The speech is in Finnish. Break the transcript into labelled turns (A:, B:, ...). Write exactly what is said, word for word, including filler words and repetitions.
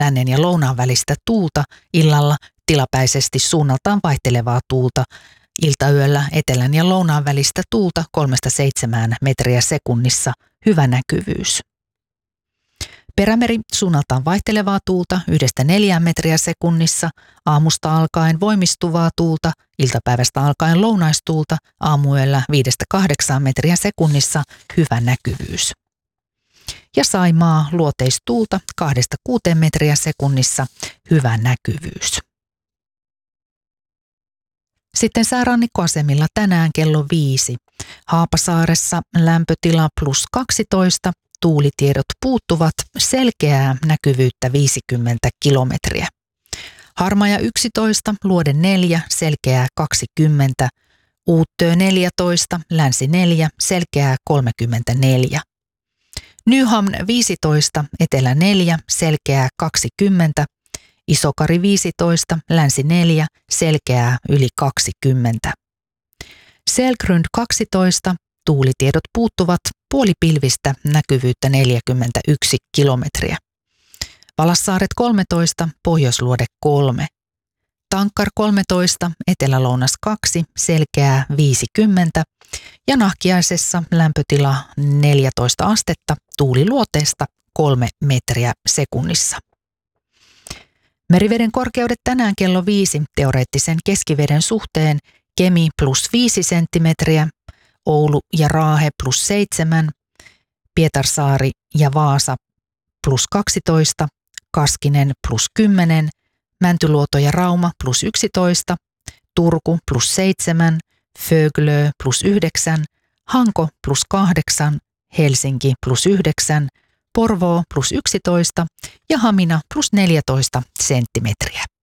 A: lännen ja lounaan välistä tuulta, illalla tilapäisesti suunnaltaan vaihtelevaa tuulta, iltayöllä etelän ja lounaan välistä tuulta kolmesta seitsemään metriä sekunnissa, hyvä näkyvyys. Perämeri suunnaltaan vaihtelevaa tuulta yhdestä neljään metriä sekunnissa, aamusta alkaen voimistuvaa tuulta, iltapäivästä alkaen lounaistuulta, aamuyöllä viidestä kahdeksaan metriä sekunnissa, hyvä näkyvyys. Ja Saimaa luoteistuulta kahdesta kuuteen metriä sekunnissa, hyvä näkyvyys. Sitten säärannikkoasemilla tänään kello viisi. Haapasaaressa lämpötila plus kaksitoista, tuulitiedot puuttuvat, selkeää näkyvyyttä viisikymmentä kilometriä. Harmaja yksitoista, Luode neljä, selkeää kaksikymmentä, Uuttöö neljätoista, Länsi neljä, selkeää kolmekymmentäneljä. Nyhamn viisitoista, Etelä neljä, selkeää kaksikymmentä, Isokari viisitoista, Länsi neljä, selkeää yli kaksikymmentä. Selgrund kaksitoista, tuulitiedot puuttuvat, puolipilvistä, näkyvyyttä neljäkymmentäyksi kilometriä. Valassaaret kolmetoista, Pohjoisluode kolme. Tankkar kolmetoista, Etelä-Lounas kaksi, selkeää viisikymmentä. Ja Nahkiaisessa lämpötila neljätoista astetta, tuuli luoteesta kolme metriä sekunnissa. Meriveden korkeudet tänään kello viisi teoreettisen keskiveden suhteen Kemi plus viisi senttimetriä, Oulu ja Raahe plus seitsemän, Pietarsaari ja Vaasa plus kaksitoista, Kaskinen plus kymmenen, Mäntyluoto ja Rauma plus yksitoista, Turku plus seitsemän, Föglö plus yhdeksän, Hanko plus kahdeksan, Helsinki plus yhdeksän, Porvoo plus yksitoista ja Hamina plus neljätoista senttimetriä.